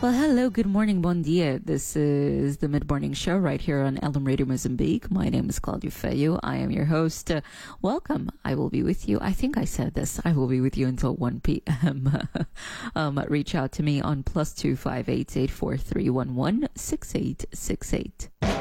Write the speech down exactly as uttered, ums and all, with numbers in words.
Well, hello, good morning, bon dia. This is the mid-morning show right here on Elam Radio Mozambique. My name is Claudia Feio. I am your host. Uh, welcome. I will be with you. I think I said this. I will be with you until one p.m. um, reach out to me on plus two five eight eight four three one one six eight six eight.